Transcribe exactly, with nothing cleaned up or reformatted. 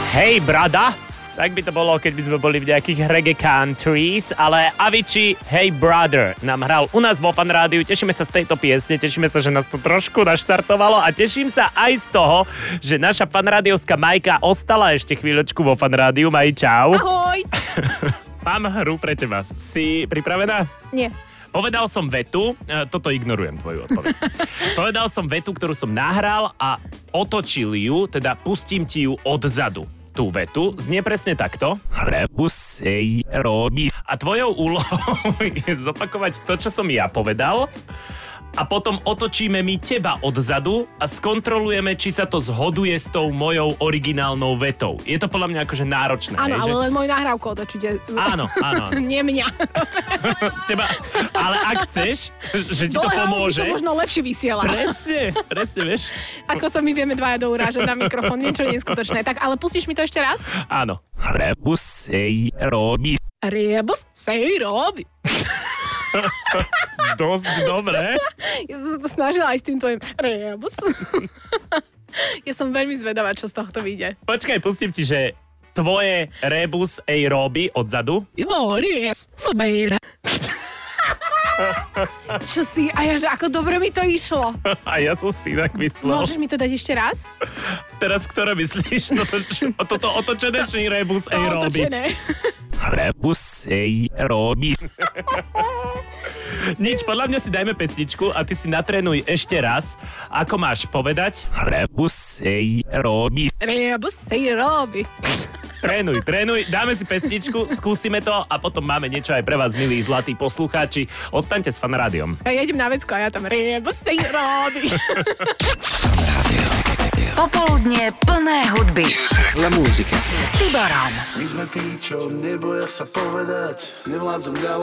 Hej, brada. Tak by to bolo, keď by sme boli v nejakých reggae countries, ale Avicii Hey Brother nám hral u nás vo Fan Rádiu. Tešíme sa z tejto piesne, tešíme sa, že nás to trošku naštartovalo a teším sa aj z toho, že naša fanrádiovská Majka ostala ešte chvíľočku vo Fan Rádiu. Maj, čau. Ahoj. Mám hru pre teba. Si pripravená? Nie. Povedal som vetu, toto ignorujem tvoju odpoveď. Povedal som vetu, ktorú som nahral a otočil ju, teda pustím ti ju odzadu. Tú vetu znie presne takto. Rebus ej robí. A tvojou úlohou je zopakovať to, čo som ja povedal a potom otočíme my teba odzadu a skontrolujeme, či sa to zhoduje s tou mojou originálnou vetou. Je to podľa mňa akože náročné. Áno, hej, ale že... len môj nahrávku otočíte. Áno, áno. Nie mňa. Teba, ale ak chceš, že ti to Dole pomôže... Dole možno lepšie vysiela. Presne, presne, vieš. Ako sa my vieme dvaja dourážať na mikrofón, niečo neskutočné. Tak, ale pustíš mi to ešte raz? Áno. Rebus ej robí. Rebus sej robí. Dosť dobré. Ja som sa to snažila aj s tým tvojim rebus. Ja som veľmi zvedavá, čo z tohto vyjde. Počkaj, pustím ti, že tvoje rebus ej robí odzadu. Yes, super. Čo si? A ja, že ako dobre mi to išlo. A ja som si tak myslel. Môžeš mi to dať ešte raz? Teraz ktoré myslíš? Toto, čo, toto otočené, či rebus To ej robí? otočené. Rebus ej robí. Nič, podľa mňa si dajme pesničku a ty si natrénuj ešte raz. Ako máš povedať? Rebus ej robí. Rebus sej robí. Trénuj, trénuj, dáme si pesničku, skúsime to a potom máme niečo aj pre vás, milí zlatí poslucháči. Ostaňte s Fan Rádiom. Ja idem na vecko a ja tam rebus sej robí. Popoludnie plné hudby. La musica. S Tiborom. My sme tí, čo neboja sa povedať, nevládzem ďalej.